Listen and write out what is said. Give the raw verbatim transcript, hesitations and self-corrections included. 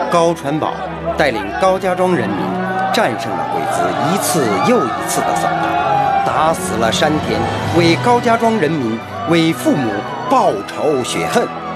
高传宝带领高家庄人民战胜了鬼子一次又一次的扫荡，打死了山田，为高家庄人民、为父母报仇雪恨。